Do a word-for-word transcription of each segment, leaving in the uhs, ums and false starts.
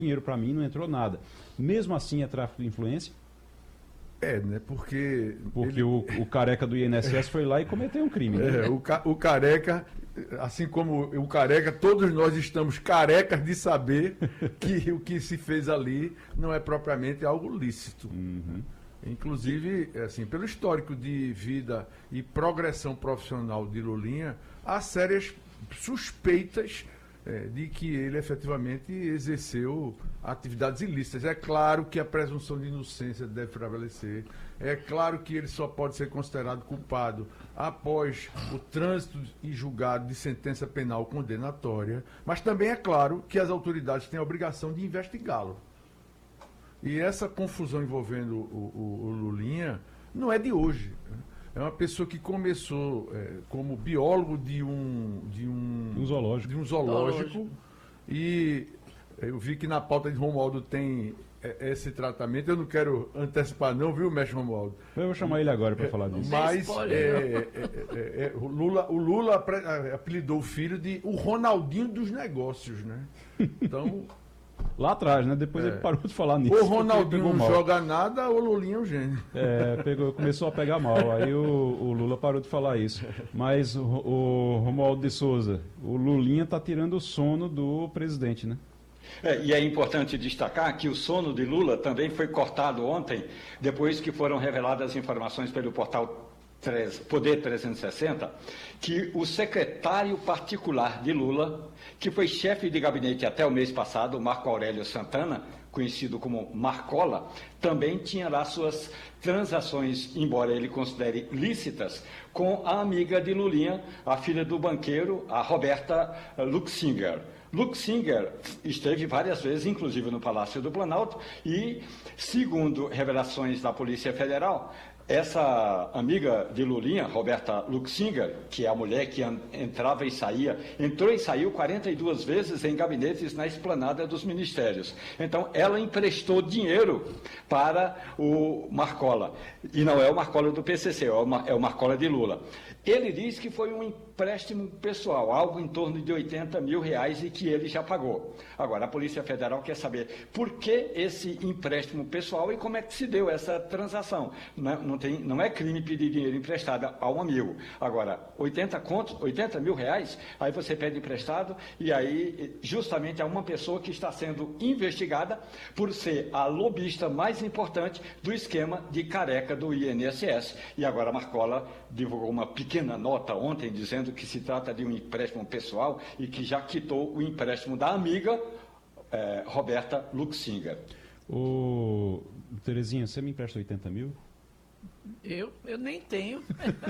dinheiro para mim, não entrou nada. Mesmo assim é tráfico de influência? É, né? Porque... Porque ele... o, o careca do I N S S foi lá e cometeu um crime. Né? É, o, ca, o careca, assim como o careca, todos nós estamos carecas de saber que o que se fez ali não é propriamente algo lícito. Uhum. Inclusive, assim, pelo histórico de vida e progressão profissional de Lulinha, há sérias suspeitas é, de que ele efetivamente exerceu atividades ilícitas. É claro que a presunção de inocência deve prevalecer. É claro que ele só pode ser considerado culpado após o trânsito e julgado de sentença penal condenatória, mas também é claro que as autoridades têm a obrigação de investigá-lo. E essa confusão envolvendo o, o, o Lulinha não é de hoje. É uma pessoa que começou é, como biólogo de um, de um, um zoológico. De um zoológico e eu vi que na pauta de Romualdo tem esse tratamento. Eu não quero antecipar não, viu, mestre Romualdo? Eu vou chamar ele agora para é, falar disso. Mas é, é, é, é, o Lula, o Lula apelidou o filho de o Ronaldinho dos negócios, né? Então... Lá atrás, né? Depois é. ele parou de falar nisso. O Ronaldinho não joga nada, o Lulinha é o gênio. É, pegou, começou a pegar mal. Aí o, o Lula parou de falar isso. Mas o, o Romualdo de Souza, o Lulinha está tirando o sono do presidente, né? É, e é importante destacar que o sono de Lula também foi cortado ontem, depois que foram reveladas informações pelo portal Poder trezentos e sessenta, que o secretário particular de Lula, que foi chefe de gabinete até o mês passado, Marco Aurélio Santana, conhecido como Marcola, também tinha lá suas transações, embora ele considere lícitas, com a amiga de Lulinha, a filha do banqueiro, a Roberta Luxinger. Luxinger esteve várias vezes, inclusive no Palácio do Planalto, e, segundo revelações da Polícia Federal, essa amiga de Lulinha, Roberta Luxinger, que é a mulher que entrava e saía, entrou e saiu quarenta e duas vezes em gabinetes na esplanada dos ministérios. Então, ela emprestou dinheiro para o Marcola. E não é o Marcola do P C C, é o Marcola de Lula. Ele diz que foi um empréstimo pessoal, algo em torno de oitenta mil reais e que ele já pagou. Agora, a Polícia Federal quer saber por que esse empréstimo pessoal e como é que se deu essa transação. Não, não, tem, não é crime pedir dinheiro emprestado a um amigo. Agora, oitenta contos, oitenta mil reais, aí você pede emprestado e aí justamente é uma pessoa que está sendo investigada por ser a lobista mais importante do esquema de careca do I N S S. E agora a Marcola divulgou uma pequena nota ontem dizendo que se trata de um empréstimo pessoal e que já quitou o empréstimo da amiga eh, Roberta Luxinger. Ô, Terezinha, você me empresta oitenta mil? Eu, eu nem tenho.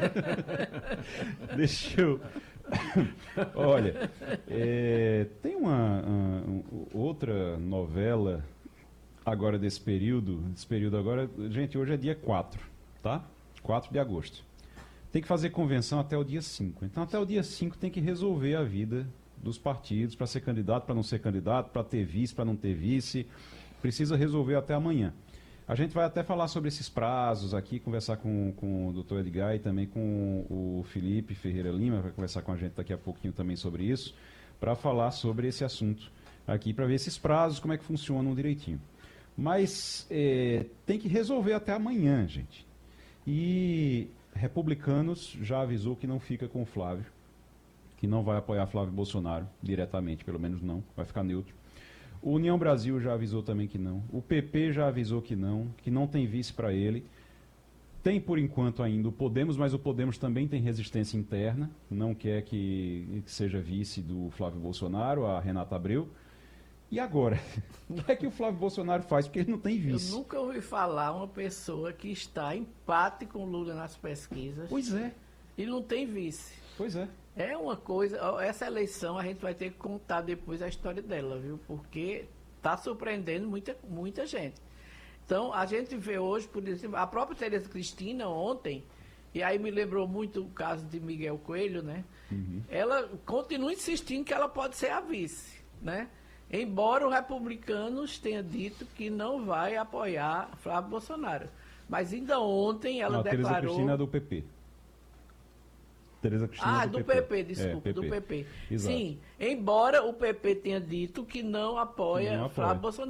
Deixa eu... Olha, é, tem uma, uma outra novela agora desse período, desse período agora, gente, hoje é dia quatro, tá? quatro de agosto. Tem que fazer convenção até o dia cinco. Então, até o dia cinco tem que resolver a vida dos partidos para ser candidato, para não ser candidato, para ter vice, para não ter vice. Precisa resolver até amanhã. A gente vai até falar sobre esses prazos aqui, conversar com, com o doutor Edgar e também com o Felipe Ferreira Lima, vai conversar com a gente daqui a pouquinho também sobre isso, para falar sobre esse assunto aqui, para ver esses prazos, como é que funcionam direitinho. Mas é, tem que resolver até amanhã, gente. E Republicanos já avisou que não fica com o Flávio, que não vai apoiar Flávio Bolsonaro diretamente, pelo menos não, vai ficar neutro. O União Brasil já avisou também que não. O P P já avisou que não, que não tem vice para ele. Tem, por enquanto, ainda o Podemos, mas o Podemos também tem resistência interna. Não quer que, que seja vice do Flávio Bolsonaro, a Renata Abreu. E agora? O que é que o Flávio Bolsonaro faz? Porque ele não tem vice. Eu nunca ouvi falar uma pessoa que está em empate com Lula nas pesquisas. Pois é. E não tem vice. Pois é. É uma coisa, essa eleição a gente vai ter que contar depois a história dela, viu? Porque está surpreendendo muita, muita gente. Então, a gente vê hoje, por exemplo, a própria Tereza Cristina ontem, e aí me lembrou muito o caso de Miguel Coelho, né? Uhum. Ela continua insistindo que ela pode ser a vice, né? Embora o Republicanos tenha dito que não vai apoiar Flávio Bolsonaro. Mas ainda ontem ela não, a declarou... Tereza Cristina é do P P. Tereza Cristina Ah, é do P P, desculpa, É, do P P. Exato. Sim, embora o P P tenha dito que não apoia, Não apoia. Flávio Bolsonaro.